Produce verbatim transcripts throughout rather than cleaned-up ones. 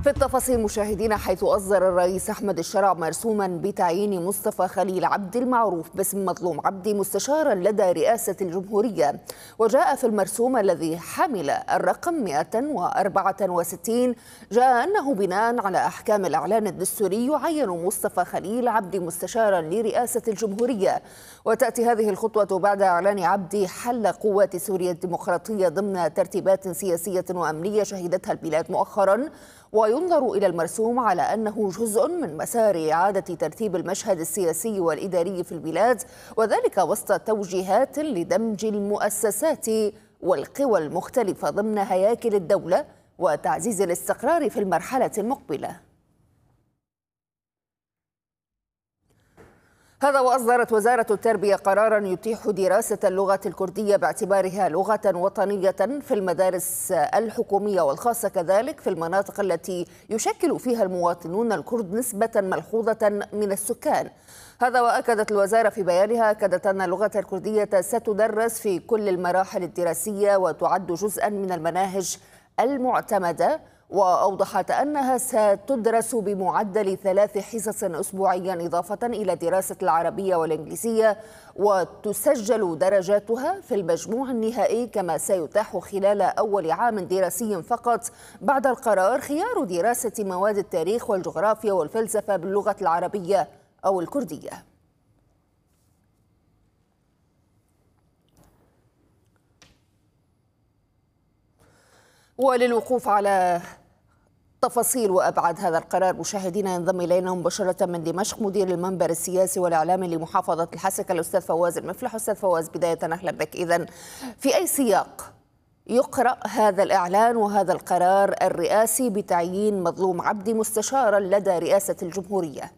في التفاصيل مشاهدينا، حيث أصدر الرئيس أحمد الشرع مرسوما بتعيين مصطفى خليل عبد المعروف باسم مظلوم عبدي مستشارا لدى رئاسة الجمهورية. وجاء في المرسوم الذي حمل الرقم مئة وأربعة وستين جاء أنه بناء على أحكام الإعلان الدستوري يعين مصطفى خليل عبدي مستشارا لرئاسة الجمهورية. وتأتي هذه الخطوة بعد إعلان عبدي حل قوات سوريا الديمقراطية ضمن ترتيبات سياسية وأمنية شهدتها البلاد مؤخرا. وينظر إلى المرسوم على أنه جزء من مسار إعادة ترتيب المشهد السياسي والإداري في البلاد، وذلك وسط توجيهات لدمج المؤسسات والقوى المختلفة ضمن هياكل الدولة وتعزيز الاستقرار في المرحلة المقبلة. هذا وأصدرت وزارة التربية قراراً يتيح دراسة اللغة الكردية باعتبارها لغة وطنية في المدارس الحكومية والخاصة، كذلك في المناطق التي يشكل فيها المواطنون الكرد نسبة ملحوظة من السكان. هذا وأكدت الوزارة في بيانها أكدت أن اللغة الكردية ستدرس في كل المراحل الدراسية وتعد جزءاً من المناهج المعتمدة. وأوضحت أنها ستدرس بمعدل ثلاث حصص أسبوعيا إضافة إلى دراسة العربية والإنجليزية، وتسجل درجاتها في المجموع النهائي، كما سيتاح خلال أول عام دراسي فقط بعد القرار خيار دراسة مواد التاريخ والجغرافيا والفلسفة باللغة العربية أو الكردية. وللوقوف على تفاصيل وأبعاد هذا القرار مشاهدينا، ينضم إلينا مباشرة من دمشق مدير المنبر السياسي والإعلامي لمحافظة الحسكة الأستاذ فواز المفلح. أستاذ فواز، بداية أهلا بك. إذن في أي سياق يقرأ هذا الإعلان وهذا القرار الرئاسي بتعيين مظلوم عبدي مستشارا لدى رئاسة الجمهورية؟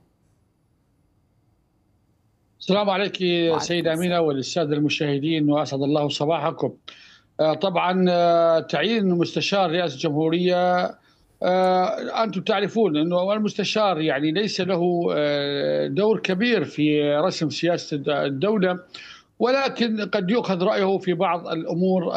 السلام عليك سيدة أمينة وللسادة المشاهدين، وأسعد الله صباحكم. طبعا تعيين مستشار رئاسة الجمهورية، أنتم تعرفون أنه المستشار يعني ليس له دور كبير في رسم سياسة الدولة، ولكن قد يؤخذ رأيه في بعض الأمور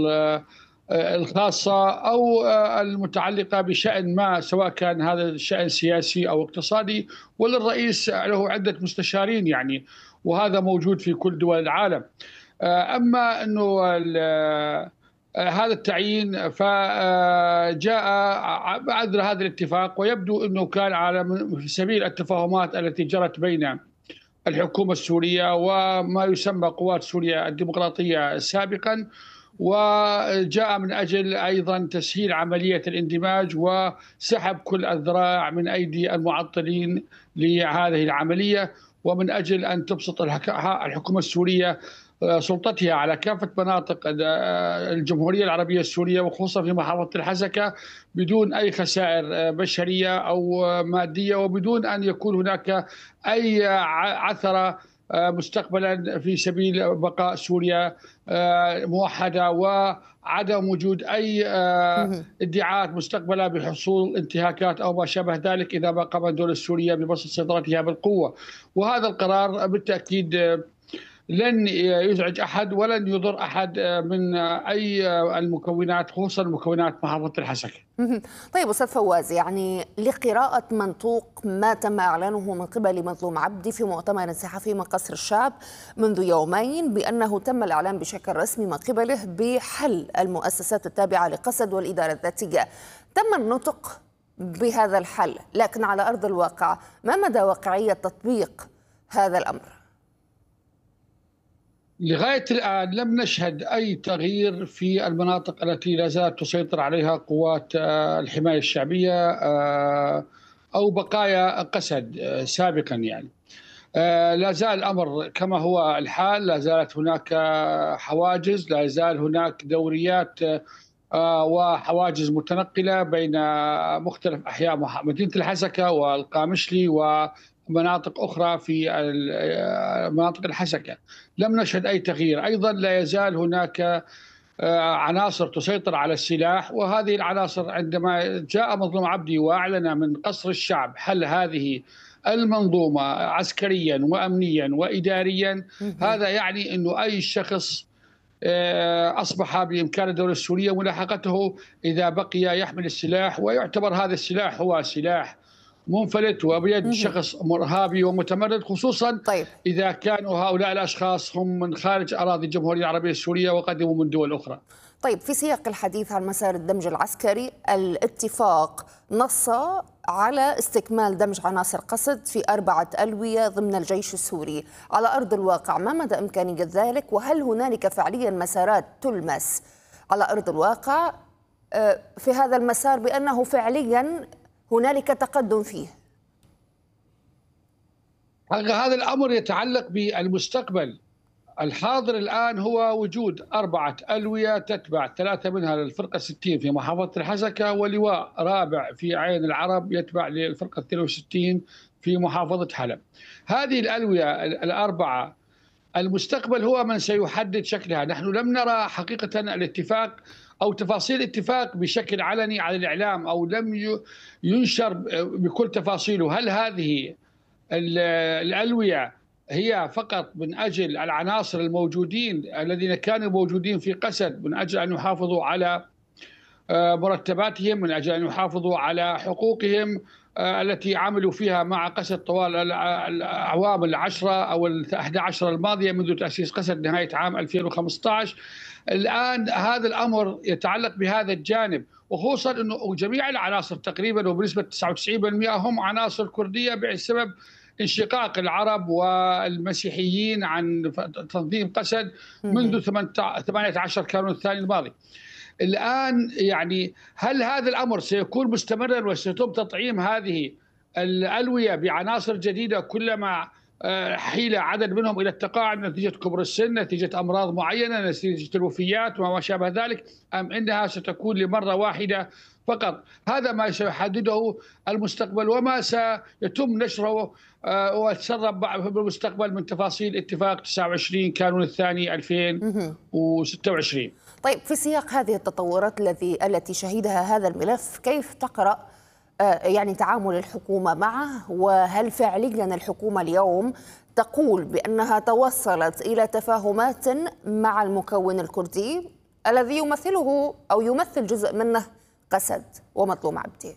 الخاصة أو المتعلقة بشأن ما، سواء كان هذا الشأن سياسي أو اقتصادي. وللرئيس له عدة مستشارين يعني، وهذا موجود في كل دول العالم. أما أنه هذا التعيين فجاء بعد هذا الاتفاق، ويبدو أنه كان على سبيل التفاهمات التي جرت بين الحكومة السورية وما يسمى قوات سوريا الديمقراطية سابقا، وجاء من أجل أيضا تسهيل عملية الاندماج وسحب كل الذراع من أيدي المعطلين لهذه العملية، ومن أجل أن تبسط الحكومة السورية سلطتها على كافة مناطق الجمهورية العربية السورية، وخصوصا في محافظة الحسكة، بدون أي خسائر بشرية أو مادية، وبدون أن يكون هناك أي عثرة مستقبلا في سبيل بقاء سوريا موحدة، وعدم وجود أي ادعاءات مستقبلا بحصول انتهاكات أو ما شابه ذلك إذا ما قامت الدولة السورية ببسط سيطرتها بالقوة. وهذا القرار بالتأكيد لن يزعج أحد ولن يضر أحد من أي المكونات، خصوصا مكونات محافظة الحسكة. طيب أستاذ فواز، يعني لقراءة منطوق ما تم إعلانه من قبل مظلوم عبدي في مؤتمر صحفي من قصر الشعب منذ يومين بأنه تم الإعلان بشكل رسمي من قبله بحل المؤسسات التابعة لقسد والإدارة الذاتية، تم النطق بهذا الحل، لكن على أرض الواقع ما مدى واقعية تطبيق هذا الأمر؟ لغاية الآن لم نشهد أي تغيير في المناطق التي لا زالت تسيطر عليها قوات الحماية الشعبية أو بقايا قسد سابقا. يعني لا زال الأمر كما هو الحال، لا زالت هناك حواجز، لا زال هناك دوريات وحواجز متنقلة بين مختلف أحياء مدينة الحسكة والقامشلي و مناطق أخرى في مناطق الحسكة. لم نشهد أي تغيير. أيضا لا يزال هناك عناصر تسيطر على السلاح، وهذه العناصر عندما جاء مظلوم عبدي وأعلن من قصر الشعب حل هذه المنظومة عسكريا وأمنيا وإداريا، هذا يعني أنه أي شخص أصبح بإمكان الدولة السورية ملاحقته إذا بقي يحمل السلاح، ويعتبر هذا السلاح هو سلاح منفلت وبيد شخص إرهابي ومتمرد، خصوصا طيب. إذا كانوا هؤلاء الأشخاص هم من خارج أراضي الجمهورية العربية السورية وقدموا من دول أخرى. طيب، في سياق الحديث عن مسار الدمج العسكري، الاتفاق نص على استكمال دمج عناصر قسد في أربعة ألوية ضمن الجيش السوري. على أرض الواقع ما مدى إمكانية ذلك؟ وهل هنالك فعليا مسارات تلمس على أرض الواقع في هذا المسار بأنه فعليا هنالك تقدم فيه؟ هذا الأمر يتعلق بالمستقبل. الحاضر الآن هو وجود أربعة ألوية تتبع ثلاثة منها للفرقة ستين في محافظة الحسكة، ولواء رابع في عين العرب يتبع للفرقة اثنين وستين في محافظة حلب. هذه الألوية الأربعة المستقبل هو من سيحدد شكلها. نحن لم نرى حقيقة الاتفاق أو تفاصيل الاتفاق بشكل علني على الإعلام، أو لم ينشر بكل تفاصيله. هل هذه الألوية هي فقط من أجل العناصر الموجودين الذين كانوا موجودين في قسد، من أجل أن يحافظوا على مرتباتهم، من أجل أن يحافظوا على حقوقهم التي عملوا فيها مع قسد طوال الأعوام العشرة أو الأحد عشر الماضية منذ تأسيس قسد نهاية عام ألفين وخمسة عشر؟ الآن هذا الأمر يتعلق بهذا الجانب، وخصوصا أنه جميع العناصر تقريبا وبنسبة تسعة وتسعين بالمئة هم عناصر كردية بسبب انشقاق العرب والمسيحيين عن تنظيم قسد منذ ثمانية عشر كانون الثاني الماضي. الآن يعني هل هذا الأمر سيكون مستمرا وسيتم تطعيم هذه الألوية بعناصر جديدة كلما حيل عدد منهم إلى التقاعد نتيجة كبر السن، نتيجة أمراض معينة، نتيجة الوفيات وما شابه ذلك، أم إنها ستكون لمرة واحدة فقط؟ هذا ما سيحدده المستقبل، وما سيتم نشره وتسرب بالمستقبل من تفاصيل اتفاق تسعة وعشرين كانون الثاني ألفين وستة وعشرين. طيب، في سياق هذه التطورات التي التي شهدها هذا الملف، كيف تقرأ يعني تعامل الحكومة معه؟ وهل فعليا الحكومة اليوم تقول بأنها توصلت إلى تفاهمات مع المكون الكردي الذي يمثله أو يمثل جزء منه قسد ومظلوم عبده؟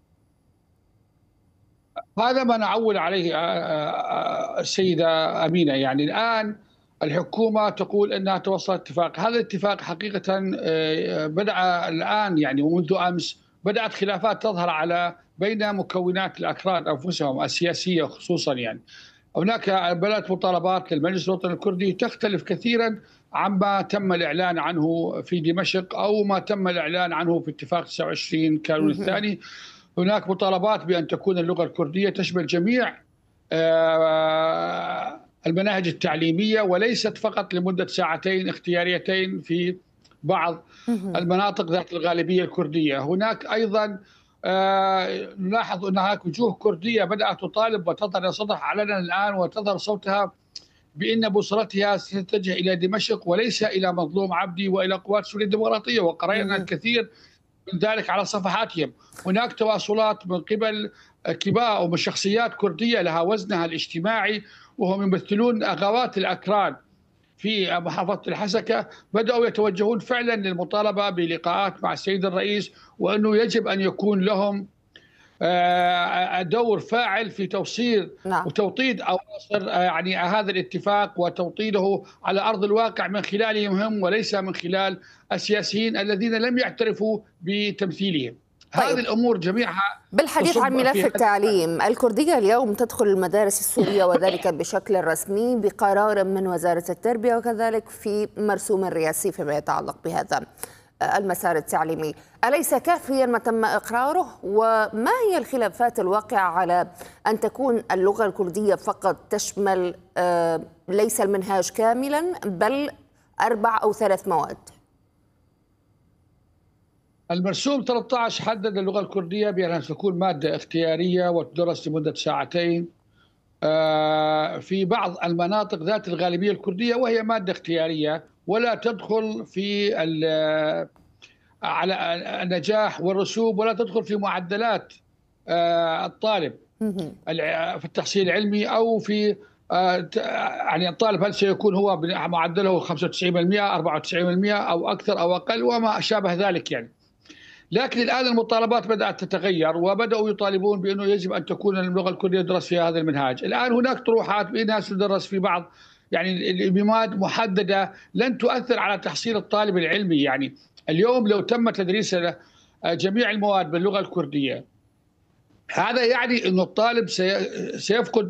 هذا ما نعول عليه السيدة أمينة. يعني الآن الحكومة تقول أنها توصلت اتفاق. هذا الاتفاق حقيقة بدأ الآن يعني ومنذ أمس بدأت خلافات تظهر على بين مكونات الأكراد أنفسهم السياسية خصوصا. يعني هناك بدأت مطالبات للمجلس الوطني الكردي تختلف كثيرا عما تم الإعلان عنه في دمشق أو ما تم الإعلان عنه في اتفاق تسعة وعشرين كانون الثاني. هناك مطالبات بأن تكون اللغة الكردية تشمل جميع المناهج التعليمية، وليست فقط لمدة ساعتين اختياريتين في بعض المناطق ذات الغالبية الكردية. هناك أيضا نلاحظ أن هناك وجوه كردية بدأت تطالب وتظهر سطح علنا الآن وتظهر صوتها بأن بوصلتها ستتجه إلى دمشق وليس إلى مظلوم عبدي وإلى قوات سوريا الديمقراطية، وقرأنا الكثير من ذلك على صفحاتهم. هناك تواصلات من قبل كبار ومن شخصيات كردية لها وزنها الاجتماعي وهم يمثلون أغوات الأكراد في محافظة الحسكة، بدأوا يتوجهون فعلا للمطالبة بلقاءات مع السيد الرئيس، وأنه يجب أن يكون لهم دور فاعل في توصيل نعم. وتوطيد أواصر يعني هذا الاتفاق وتوطيده على أرض الواقع من خلالهم هم وليس من خلال السياسيين الذين لم يعترفوا بتمثيلهم. طيب. هذه الأمور جميعها. بالحديث عن ملف التعليم، الكردية اليوم تدخل المدارس السورية وذلك بشكل رسمي بقرار من وزارة التربية وكذلك في مرسوم رئاسي فيما يتعلق بهذا المسار التعليمي. أليس كافيا ما تم إقراره؟ وما هي الخلافات الواقعة على أن تكون اللغة الكردية فقط تشمل ليس المنهاج كاملا بل أربع أو ثلاث مواد؟ المرسوم ثلاثة عشر حدد اللغة الكردية بأنها تكون مادة اختيارية وتدرس لمدة ساعتين في بعض المناطق ذات الغالبية الكردية، وهي مادة اختيارية ولا تدخل في على النجاح والرسوب ولا تدخل في معدلات الطالب في التحصيل العلمي أو في يعني الطالب هل سيكون هو معدله خمسة وتسعين بالمئة أربعة وتسعين بالمئة أو أكثر أو أقل وما شابه ذلك يعني. لكن الآن المطالبات بدأت تتغير وبدأوا يطالبون بأنه يجب أن تكون اللغة الكردية تدرس في هذا المنهاج. الآن هناك طروحات بأنها تدرس في بعض يعني المواد محددة لن تؤثر على تحصيل الطالب العلمي. يعني اليوم لو تم تدريس جميع المواد باللغة الكردية هذا يعني أن الطالب سيفقد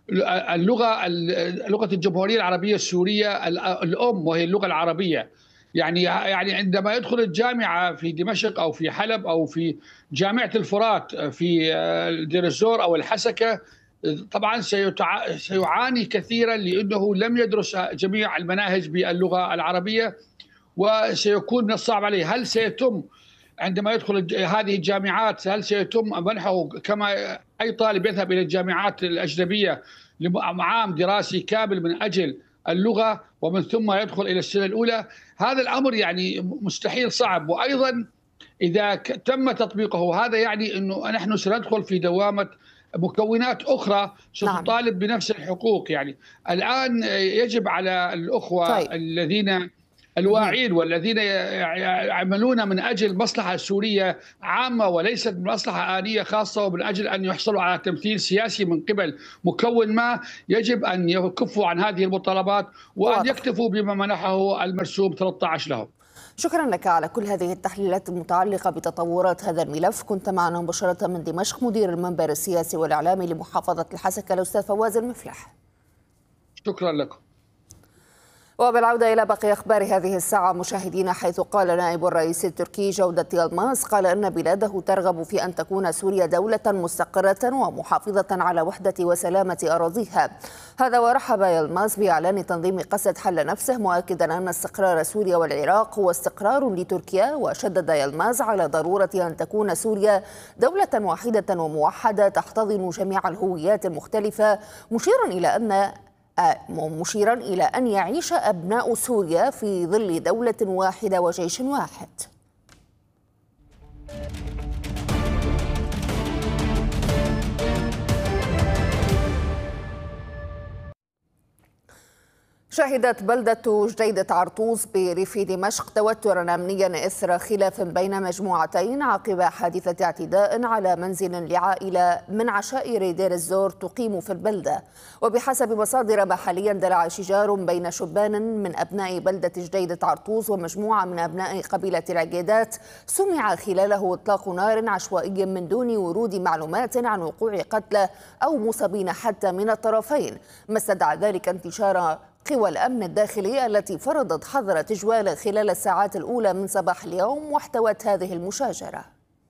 اللغة لغة الجمهورية العربية السورية الأم وهي اللغة العربية. يعني يعني عندما يدخل الجامعة في دمشق أو في حلب أو في جامعة الفرات في دير الزور أو الحسكة طبعا سيعاني كثيرا لأنه لم يدرس جميع المناهج باللغة العربية وسيكون من الصعب عليه. هل سيتم عندما يدخل هذه الجامعات هل سيتم منحه كما أي طالب يذهب إلى الجامعات الأجنبية عام دراسي كامل من أجل اللغة ومن ثم يدخل إلى السنة الأولى؟ هذا الأمر يعني مستحيل صعب. وأيضا إذا تم تطبيقه هذا يعني أنه نحن سندخل في دوامة مكونات أخرى ستطالب بنفس الحقوق. يعني الآن يجب على الأخوة طيب. الذين الواعين والذين يعملون من أجل مصلحة سورية عامة وليست مصلحة آنية خاصة ومن أجل أن يحصلوا على تمثيل سياسي من قبل مكون ما، يجب أن يكفوا عن هذه المطالبات وأن واضح. يكتفوا بما منحه المرسوم ثلاثة عشر لهم. شكرا لك على كل هذه التحليلات المتعلقة بتطورات هذا الملف. كنت معنا مباشرة من دمشق مدير المنبر السياسي والإعلامي لمحافظة الحسكة الأستاذ فواز المفلح. شكرا لكم. وبالعودة إلى باقي أخبار هذه الساعة مشاهدينا، حيث قال نائب الرئيس التركي جودة يلماس قال أن بلاده ترغب في أن تكون سوريا دولة مستقرة ومحافظة على وحدة وسلامة أراضيها. هذا ورحب يلماس بإعلان تنظيم قسد حل نفسه، مؤكدا أن استقرار سوريا والعراق هو استقرار لتركيا. وشدد يلماس على ضرورة أن تكون سوريا دولة واحدة وموحدة تحتضن جميع الهويات المختلفة، مشيرا إلى أن مشيرا إلى أن يعيش أبناء سوريا في ظل دولة واحدة وجيش واحد. شهدت بلدة جديدة عرطوس بريف دمشق توترا أمنيا إثر خلاف بين مجموعتين عقب حادثة اعتداء على منزل لعائلة من عشائر دير الزور تقيم في البلدة. وبحسب مصادر محلية اندلع شجار بين شبان من أبناء بلدة جديدة عرطوس ومجموعة من أبناء قبيلة العقيدات، سمع خلاله إطلاق نار عشوائي من دون ورود معلومات عن وقوع قتلى أو مصابين حتى من الطرفين، ما استدعى ذلك انتشار قوى الأمن الداخلي التي فرضت حظر تجوال خلال الساعات الأولى من صباح اليوم، واحتوت هذه المشاجرة.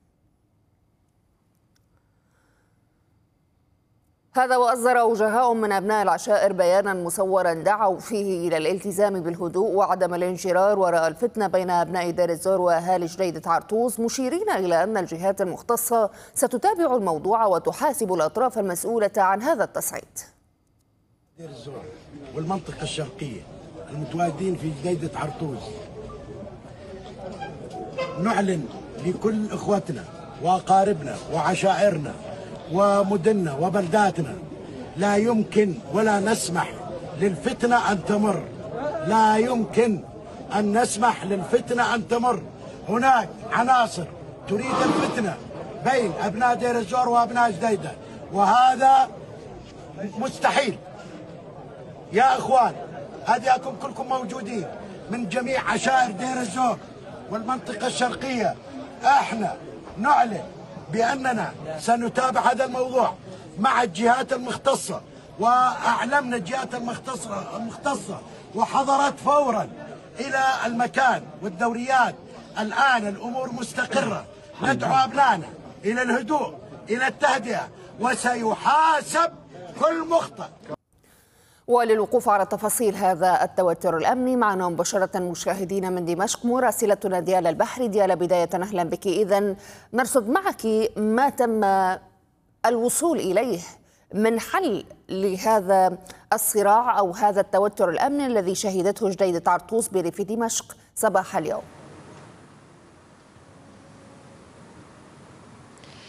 هذا وأصدر وجهاء من أبناء العشائر بيانا مصورا دعوا فيه إلى الالتزام بالهدوء وعدم الانجرار وراء الفتنة بين أبناء دير الزور وأهالي جديدة عرطوس، مشيرين إلى أن الجهات المختصة ستتابع الموضوع وتحاسب الأطراف المسؤولة عن هذا التصعيد. دير الزور والمنطقة الشرقية المتواجدين في جديدة عرطوس نعلن لكل إخوتنا وأقاربنا وعشائرنا ومدننا وبلداتنا لا يمكن ولا نسمح للفتنة أن تمر، لا يمكن أن نسمح للفتنة أن تمر. هناك عناصر تريد الفتنة بين أبناء دير الزور وأبناء جديدة، وهذا مستحيل. يا اخوان هديكم كلكم موجودين من جميع عشائر دير الزور والمنطقة الشرقية، احنا نعلن باننا سنتابع هذا الموضوع مع الجهات المختصة، واعلمنا الجهات المختصة المختصة وحضرت فورا الى المكان والدوريات. الان الامور مستقرة، ندعو ابنائنا الى الهدوء الى التهدئة وسيحاسب كل مخطئ. وللوقوف على تفاصيل هذا التوتر الأمني معنا مباشرة مشاهدين من دمشق مراسلتنا ديال البحر. ديال، بداية أهلا بك. إذن نرصد معك ما تم الوصول إليه من حل لهذا الصراع أو هذا التوتر الأمني الذي شهدته جديدة عرطوس بريف دمشق صباح اليوم.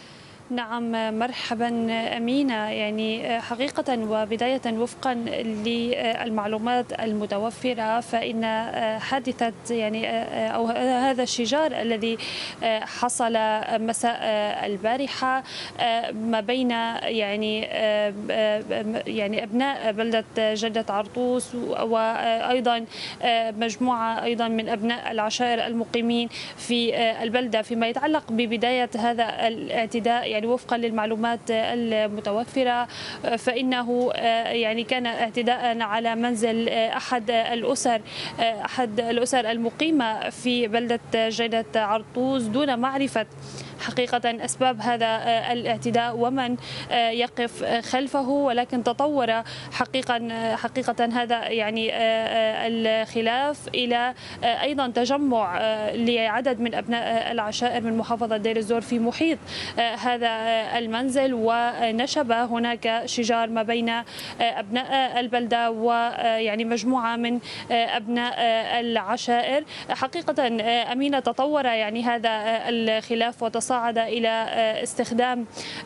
نعم مرحبا أمينة. يعني حقيقة وبداية وفقا للمعلومات المتوفرة فإن حادثة يعني أو هذا الشجار الذي حصل مساء البارحة ما بين يعني يعني أبناء بلدة جدة عرطوس وأيضا مجموعة أيضا من أبناء العشائر المقيمين في البلدة فيما يتعلق ببداية هذا الاعتداء. يعني وفقا للمعلومات المتوفرة فإنه يعني كان اعتداء على منزل أحد الأسر أحد الأسر المقيمة في بلدة جدة عرطوس دون معرفة حقيقة أسباب هذا الاعتداء ومن يقف خلفه، ولكن تطور حقيقة حقيقة هذا يعني الخلاف إلى أيضا تجمع لعدد من أبناء العشائر من محافظة دير الزور في محيط هذا المنزل، ونشب هناك شجار ما بين أبناء البلدة ويعني مجموعة من أبناء العشائر. حقيقة أمينة تطور يعني هذا الخلاف وتصاعد إلى استخدام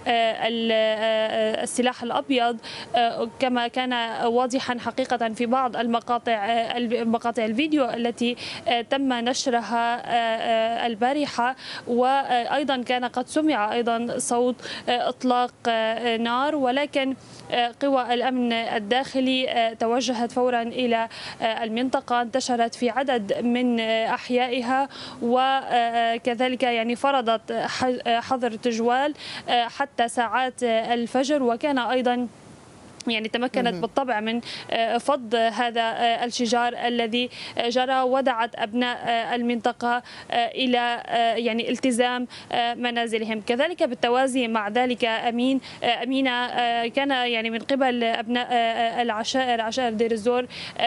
السلاح الأبيض كما كان واضحا حقيقة في بعض المقاطع مقاطع الفيديو التي تم نشرها البارحة، وأيضا كان قد سمع أيضا صوت إطلاق نار، ولكن قوى الأمن الداخلي توجهت فورا إلى المنطقة، انتشرت في عدد من أحيائها وكذلك يعني فرضت حظر تجوال حتى ساعات الفجر، وكان أيضا يعني تمكنت بالطبع من فض هذا الشجار الذي جرى ودعت أبناء المنطقة إلى يعني التزام منازلهم. كذلك بالتوازي مع ذلك أمين أمينة كان يعني من قبل أبناء العشائر عشائر دير الزور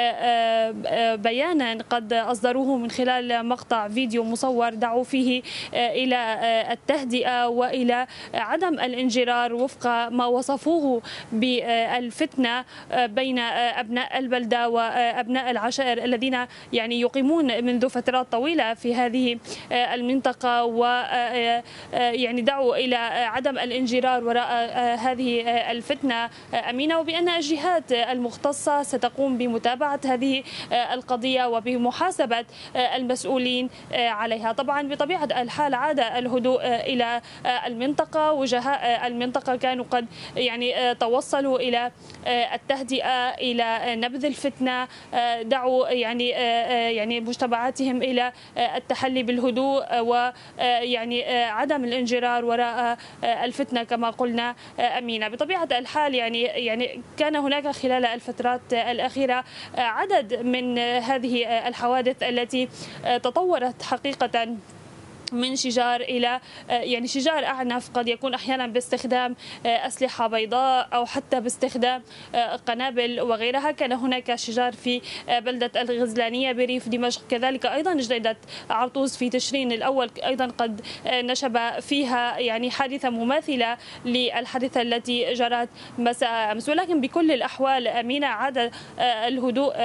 بيانا قد أصدروه من خلال مقطع فيديو مصور دعوا فيه إلى التهدئة وإلى عدم الانجرار وفق ما وصفوه بال الفتنة بين أبناء البلدة وأبناء العشائر الذين يعني يقيمون منذ فترات طويلة في هذه المنطقة، ويعني دعوا إلى عدم الانجرار وراء هذه الفتنة أمينة، وبأن الجهات المختصة ستقوم بمتابعة هذه القضية وبمحاسبة المسؤولين عليها. طبعا بطبيعة الحال عاد الهدوء إلى المنطقة، وجهاء المنطقة كانوا قد يعني توصلوا إلى التهدئة إلى نبذ الفتنة، دعوا يعني يعني مجتمعاتهم إلى التحلي بالهدوء ويعني عدم الانجرار وراء الفتنة كما قلنا أمينة. بطبيعة الحال يعني يعني كان هناك خلال الفترات الأخيرة عدد من هذه الحوادث التي تطورت حقيقة من شجار إلى يعني شجار أعنف، قد يكون أحيانا باستخدام أسلحة بيضاء أو حتى باستخدام قنابل وغيرها. كان هناك شجار في بلدة الغزلانية بريف دمشق، كذلك أيضا جديدة عرطوس في تشرين الأول أيضا قد نشب فيها يعني حادثة مماثلة للحادثة التي جرت مساء أمس. ولكن بكل الأحوال أمينة عاد الهدوء.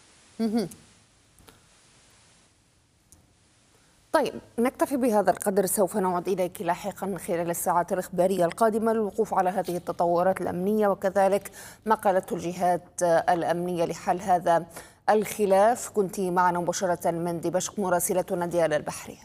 طيب نكتفي بهذا القدر، سوف نعود إليك لاحقا خلال الساعات الإخبارية القادمة للوقوف على هذه التطورات الأمنية وكذلك ما قالته الجهات الأمنية لحل هذا الخلاف. كنت معنا مباشرة من دمشق مراسلتنا ديال البحري.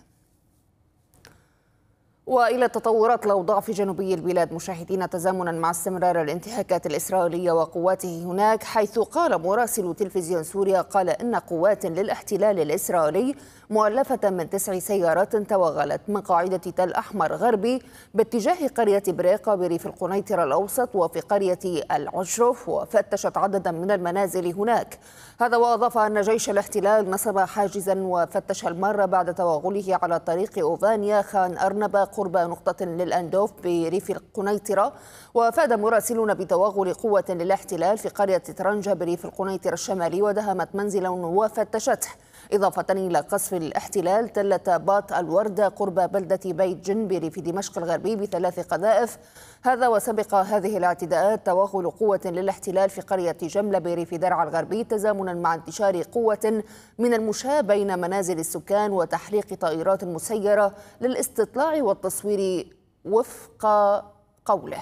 وإلى تطورات الأوضاع في جنوبي البلاد مشاهدين، تزامنا مع استمرار الانتهاكات الإسرائيلية وقواته هناك، حيث قال مراسل تلفزيون سوريا قال إن قوات للاحتلال الإسرائيلي مؤلفة من تسع سيارات توغلت من قاعدة تل أحمر غربي باتجاه قرية بريقة بريف القنيطرة الأوسط وفي قرية العشرف، وفتشت عددا من المنازل هناك. هذا وأضاف أن جيش الاحتلال نصب حاجزا وفتش المارة بعد توغله على طريق أوفانيا خان أرنبة قرب نقطة للأندوف بريف القنيطرة. وأفاد مراسلون بتوغل قوة للاحتلال في قرية ترنجة بريف القنيطرة الشمالي ودهمت منزلا وفتشته، إضافة إلى قصف الاحتلال تلة باط الوردة قرب بلدة بيت جن بريف دمشق الغربي بثلاث قذائف. هذا وسبق هذه الاعتداءات توغل قوة للاحتلال في قرية جملة بريف درعا الغربي تزامنا مع انتشار قوة من المشاة بين منازل السكان وتحليق طائرات مسيرة للاستطلاع والتصوير وفق قوله.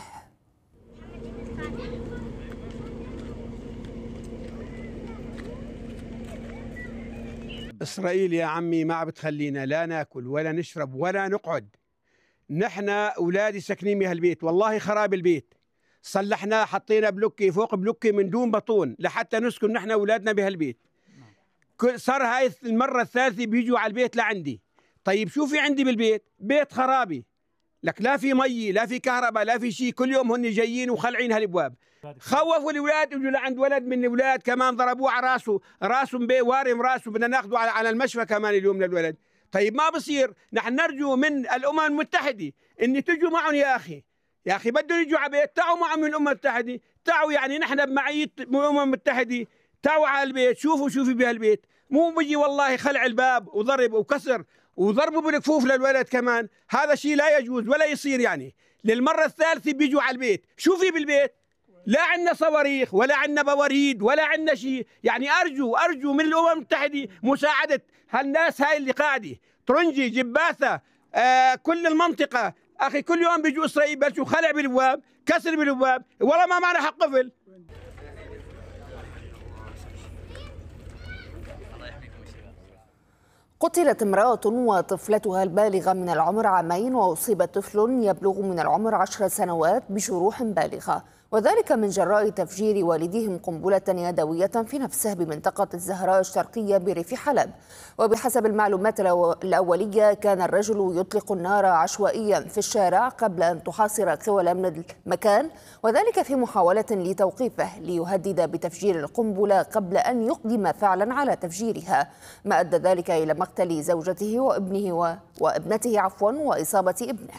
إسرائيل يا عمي ما بتخلينا لا ناكل ولا نشرب ولا نقعد. نحن أولادي ساكنين بهالبيت، والله خراب البيت، صلحناه حطينا بلوكي فوق بلوكي من دون بطون لحتى نسكن نحن أولادنا بهالبيت. صار هاي المرة الثالثة بيجوا على البيت لعندي. طيب شو في عندي بالبيت؟ بيت خرابي، لك لا في مي لا في كهرباء لا في شيء، كل يوم هن جايين وخلعين هالابواب. خوفوا الاولاد، اجوا لعند ولد من الاولاد كمان ضربوه على راسه، راسه وارم راسه، بدنا ناخذه على على المشفى كمان اليوم للولد. طيب ما بصير، نحن نرجو من الامم المتحده ان تجوا معهم يا اخي، يا اخي بدهم يجوا على البيت، تعوا معهم من الامم المتحده، تعوا يعني نحن بمعيه الامم المتحده، تعوا على البيت، شوفوا شو في بهالبيت، مو بيجي والله خلع الباب وضرب وكسر وضربوا بالكفوف للولد كمان، هذا شيء لا يجوز ولا يصير. يعني للمرة الثالثة بيجوا على البيت، شو في بالبيت؟ لا عندنا صواريخ ولا عندنا بواريد ولا عندنا شيء. يعني أرجو أرجو من الأمم المتحدة مساعدة هالناس هاي اللي قاعدة ترنجي جباثة آه كل المنطقة. أخي كل يوم بيجوا إسرائيل بلشوا خلع بالابواب، كسر بالابواب، والله ما معنا حق قفل. قتلت امرأة وطفلتها البالغة من العمر عامين، وأصيب طفل يبلغ من العمر عشر سنوات بجروح بالغة، وذلك من جراء تفجير والديهم قنبلة يدوية في نفسه بمنطقة الزهراء الشرقية بريف حلب. وبحسب المعلومات الأولية كان الرجل يطلق النار عشوائيا في الشارع قبل أن تحاصر قوى الأمن المكان، وذلك في محاولة لتوقيفه ليهدد بتفجير القنبلة قبل أن يقدم فعلا على تفجيرها، ما أدى ذلك إلى مقتل زوجته وابنه و... وابنته عفوا وإصابة ابنه.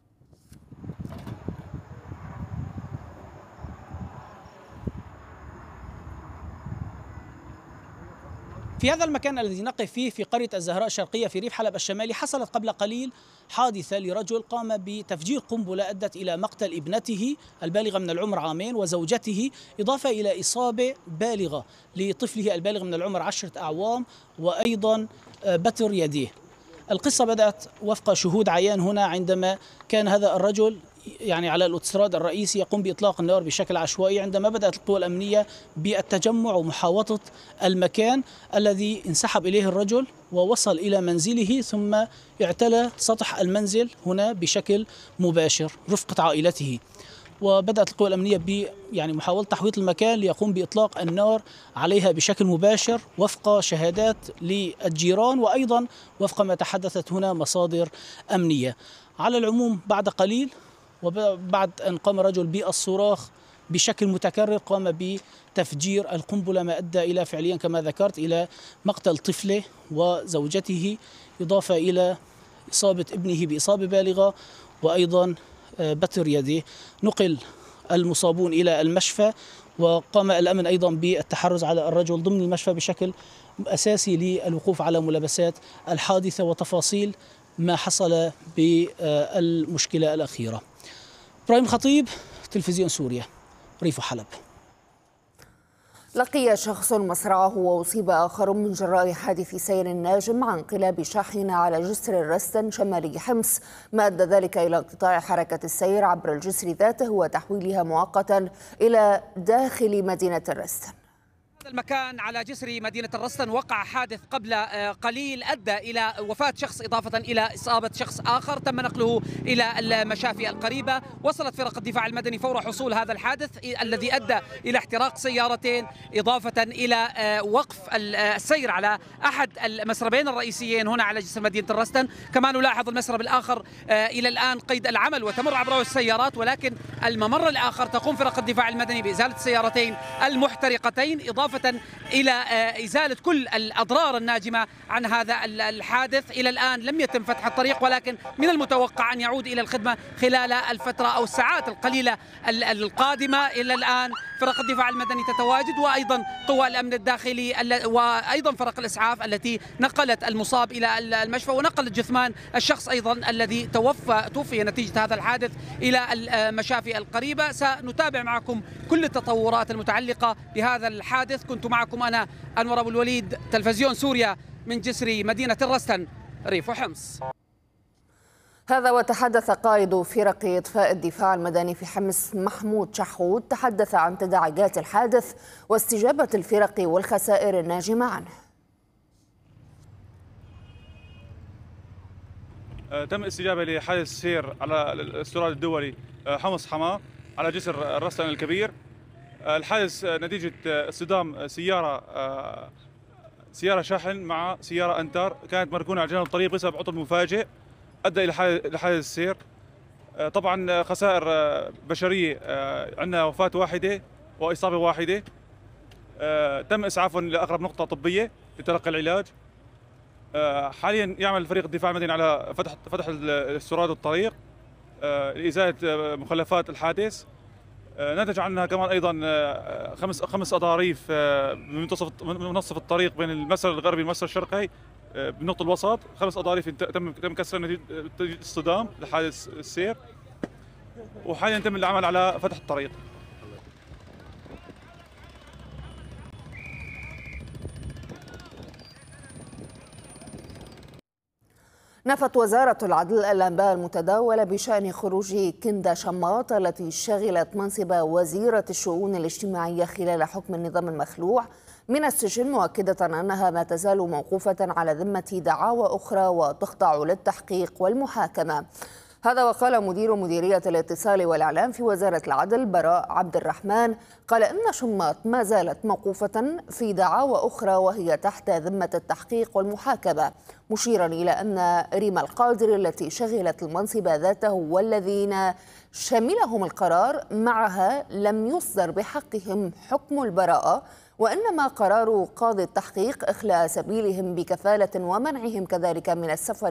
في هذا المكان الذي نقف فيه في قرية الزهراء الشرقية في ريف حلب الشمالي حصلت قبل قليل حادثة لرجل قام بتفجير قنبلة أدت إلى مقتل ابنته البالغة من العمر عامين وزوجته، إضافة إلى إصابة بالغة لطفله البالغ من العمر عشرة أعوام وأيضا بتر يديه. القصة بدأت وفق شهود عيان هنا عندما كان هذا الرجل يعني على الاوتوستراد الرئيسي يقوم بإطلاق النار بشكل عشوائي، عندما بدأت القوى الأمنية بالتجمع ومحاوطة المكان الذي انسحب إليه الرجل ووصل إلى منزله، ثم اعتلى سطح المنزل هنا بشكل مباشر رفقة عائلته. وبدأت القوى الأمنية ب يعني محاولة تحويط المكان ليقوم بإطلاق النار عليها بشكل مباشر وفق شهادات للجيران وأيضا وفق ما تحدثت هنا مصادر أمنية. على العموم بعد قليل وبعد أن قام الرجل بالصراخ بشكل متكرر قام بتفجير القنبلة، ما أدى إلى فعليا كما ذكرت إلى مقتل طفله وزوجته، إضافة إلى إصابة ابنه بإصابة بالغة وأيضا بتر يده. نقل المصابون إلى المشفى، وقام الأمن أيضا بالتحرز على الرجل ضمن المشفى بشكل أساسي للوقوف على ملابسات الحادثة وتفاصيل ما حصل بالمشكلة الأخيرة. إبراهيم خطيب، تلفزيون سوريا، ريف حلب. لقي شخص مصرعه وأصيب آخر من جراء حادث سير ناجم عن انقلاب شاحنة على جسر الرستن شمالي حمص، ما أدى ذلك إلى انقطاع حركة السير عبر الجسر ذاته وتحويلها مؤقتا إلى داخل مدينة الرستن. هذا المكان على جسر مدينة الرستن وقع حادث قبل قليل أدى إلى وفاة شخص إضافة إلى إصابة شخص آخر، تم نقله إلى المشافي القريبة. وصلت فرق الدفاع المدني فور حصول هذا الحادث الذي أدى إلى احتراق سيارتين، إضافة إلى وقف السير على أحد المسربين الرئيسيين هنا على جسر مدينة الرستن. كما نلاحظ المسرب الآخر إلى الآن قيد العمل وتمر عبره السيارات، ولكن الممر الآخر تقوم فرق الدفاع المدني بإزالة السيارتين المحترقتين، إضافة إلى إزالة كل الأضرار الناجمة عن هذا الحادث. إلى الآن لم يتم فتح الطريق، ولكن من المتوقع أن يعود إلى الخدمة خلال الفترة أو الساعات القليلة القادمة. إلى الآن فرق الدفاع المدني تتواجد، وأيضا قوى الأمن الداخلي وأيضا فرق الإسعاف التي نقلت المصاب إلى المشفى ونقلت جثمان الشخص أيضا الذي توفى توفي نتيجة هذا الحادث إلى المشافي القريبة. سنتابع معكم كل التطورات المتعلقة بهذا الحادث. كنت معكم أنا أنور أبو الوليد، تلفزيون سوريا، من جسر مدينة الرستن، ريف حمص. هذا وتحدث قائد فرق إطفاء الدفاع المدني في حمص محمود شحود، تحدث عن تداعيات الحادث واستجابة الفرق والخسائر الناجمة عنه. تم الاستجابة لحادث سير على السراد الدولي حمص حماة على جسر الرستن الكبير. الحادث نتيجة اصطدام سيارة سيارة شاحن مع سيارة أنتار كانت مركونة على جانب الطريق بسبب عطل مفاجئ أدى إلى حادث السير. طبعا خسائر بشرية، عندنا وفاة واحدة وإصابة واحدة. تم إسعافهم لأقرب نقطة طبية لتلقي العلاج. حاليا يعمل فريق الدفاع المدني على فتح فتح السراد والطريق لإزالة مخلفات الحادث. نتج عنها كمان ايضا خمس خمس اضاريف من منتصف منتصف الطريق بين المسار الغربي والمسار الشرقي بنقطة الوسط. خمس اضاريف تم تم كسرها نتيجة اصطدام لحادث السير، وحاليا تم العمل على فتح الطريق. نفت وزارة العدل الأنباء المتداولة بشأن خروج كندا شماط التي شغلت منصب وزيرة الشؤون الاجتماعية خلال حكم النظام المخلوع من السجن، مؤكدة أنها ما تزال موقوفة على ذمة دعاوى أخرى وتخضع للتحقيق والمحاكمة. هذا وقال مدير مديرية الاتصال والإعلام في وزارة العدل براء عبد الرحمن، قال إن شماط ما زالت موقوفة في دعاوى أخرى وهي تحت ذمة التحقيق والمحاكمة، مشيرا إلى أن ريما القادر التي شغلت المنصب ذاته والذين شملهم القرار معها لم يصدر بحقهم حكم البراءة، وإنما قرار قاضي التحقيق إخلاء سبيلهم بكفالة ومنعهم كذلك من السفر